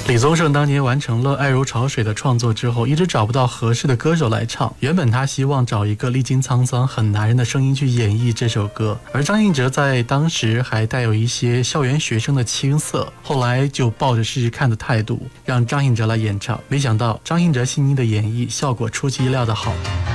李宗盛当年完成了《爱如潮水》的创作之后，一直找不到合适的歌手来唱。原本他希望找一个历经沧桑很男人的声音去演绎这首歌，而张信哲在当时还带有一些校园学生的青涩，后来就抱着试试看的态度让张信哲来演唱，没想到张信哲细腻的演绎效果出其意料的好。